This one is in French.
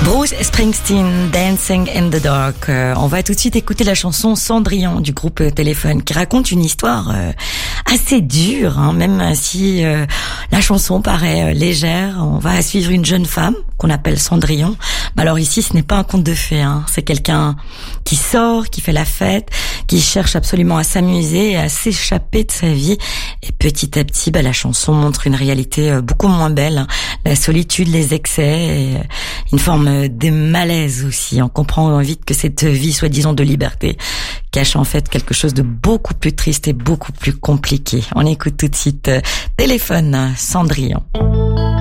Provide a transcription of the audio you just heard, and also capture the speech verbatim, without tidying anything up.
Bruce Springsteen, Dancing in the Dark. Euh, on va tout de suite écouter la chanson Cendrillon du groupe Téléphone, qui raconte une histoire euh, assez dure, hein, même si euh, la chanson paraît euh, légère. On va suivre une jeune femme qu'on appelle Cendrillon. Mais alors ici, ce n'est pas un conte de fées, hein. C'est quelqu'un qui sort, qui fait la fête, qui cherche absolument à s'amuser et à s'échapper de sa vie. Et petit à petit, bah, la chanson montre une réalité euh, beaucoup moins belle, hein. La solitude, les excès, et, euh, une forme de malaise aussi. On comprend vite que cette vie, soi-disant de liberté, cache en fait quelque chose de beaucoup plus triste et beaucoup plus compliqué. On écoute tout de suite euh, Téléphone, Cendrillon.